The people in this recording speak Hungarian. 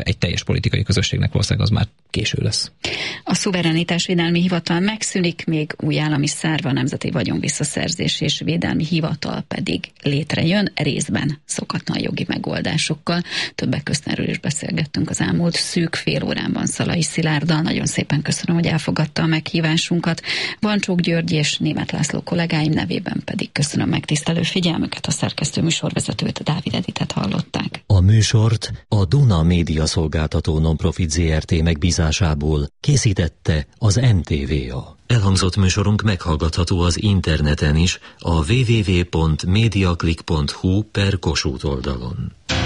egy teljes politikai közösségnek valószínűleg az már késő lesz. A szuverenitásvédelmi hivatal megszűnik, még új állami szerv, a Nemzeti Vagyonvisszaszerzés és Védelmi Hivatal pedig létrejön, részben szokatlan jogi megoldásokkal. Többek közt erről is beszélgettünk az elmúlt szűk fél órában Szalai Szilárddal. Nagyon szépen köszönöm, hogy elfogadta a meghívásunkat. Vancsók György és Németh László kollégáim nevében pedig köszönöm megtisztelő figyelmüket. A szerkesztő műsorvezetőt, Dávid Editet hallották. A műsort a Duna Média Szolgáltató Nonprofit Zrt. Megbízásából készítette az NTVA. Elhangzott műsorunk meghallgatható az interneten is, a www.mediaclick.hu/Kossuth oldalon.